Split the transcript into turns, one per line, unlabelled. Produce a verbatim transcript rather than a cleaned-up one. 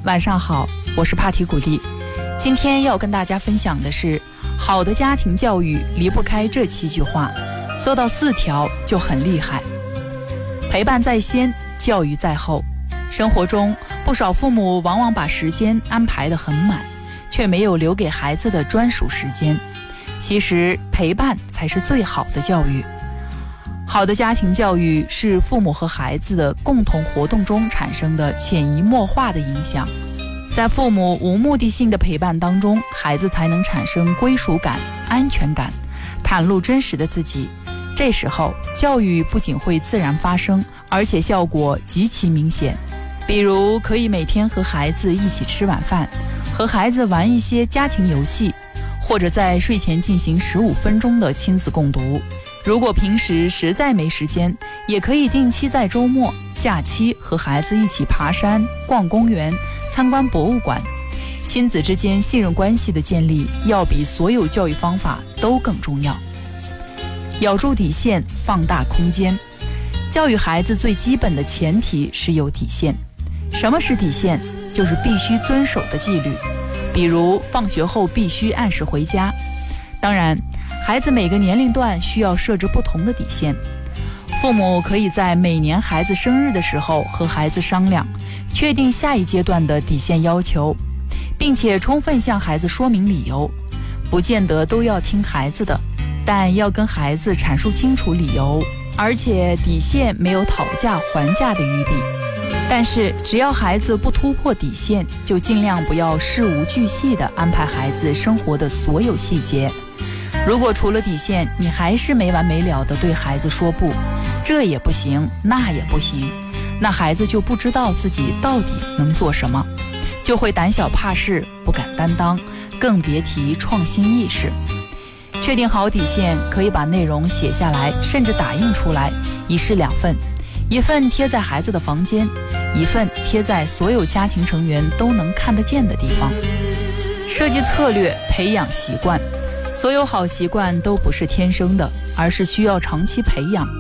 晚上好，我是帕提古丽。今天要跟大家分享的是，好的家庭教育离不开这七句话，做到四条就很厉害。陪伴在先，教育在后。生活中，不少父母往往把时间安排得很满，却没有留给孩子的专属时间。其实，陪伴才是最好的教育。好的家庭教育是父母和孩子的共同活动中产生的潜移默化的影响。在父母无目的性的陪伴当中，孩子才能产生归属感、安全感，袒露真实的自己。这时候，教育不仅会自然发生，而且效果极其明显。比如，可以每天和孩子一起吃晚饭，和孩子玩一些家庭游戏，或者在睡前进行十五分钟的亲子共读。如果平时实在没时间，也可以定期在周末、假期和孩子一起爬山、逛公园、参观博物馆。亲子之间信任关系的建立，要比所有教育方法都更重要。咬住底线，放大空间。教育孩子最基本的前提是有底线。什么是底线？就是必须遵守的纪律。比如放学后必须按时回家。当然，孩子每个年龄段需要设置不同的底线。父母可以在每年孩子生日的时候和孩子商量，确定下一阶段的底线要求，并且充分向孩子说明理由。不见得都要听孩子的，但要跟孩子阐述清楚理由，而且底线没有讨价还价的余地。但是只要孩子不突破底线，就尽量不要事无巨细地安排孩子生活的所有细节。如果除了底线，你还是没完没了地对孩子说不，这也不行，那也不行，那孩子就不知道自己到底能做什么，就会胆小怕事，不敢担当，更别提创新意识。确定好底线，可以把内容写下来，甚至打印出来，一式两份，一份贴在孩子的房间，一份贴在所有家庭成员都能看得见的地方。设计策略，培养习惯。所有好习惯都不是天生的，而是需要长期培养。